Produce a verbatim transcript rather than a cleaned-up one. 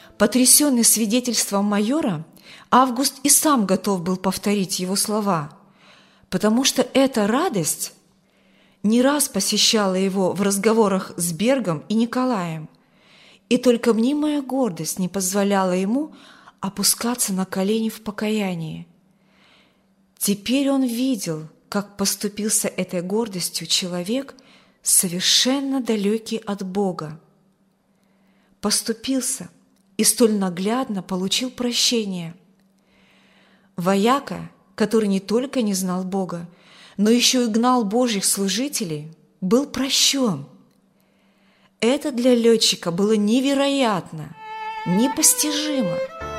Потрясенный свидетельством майора, Август и сам готов был повторить его слова, потому что эта радость не раз посещала его в разговорах с Бергом и Николаем, и только мнимая гордость не позволяла ему опускаться на колени в покаянии. Теперь он видел, как поступился этой гордостью человек, совершенно далекий от Бога. Поступился и столь наглядно получил прощение. Вояка, который не только не знал Бога, но еще и гнал Божьих служителей, был прощен. Это для летчика было невероятно, непостижимо.